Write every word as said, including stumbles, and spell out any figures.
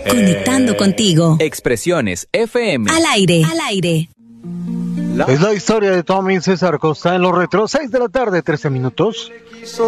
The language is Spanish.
Conectando contigo. Expresiones F M. Al aire. Al aire. Es la historia de Tommy César Costa en los retros, seis de la tarde, trece minutos.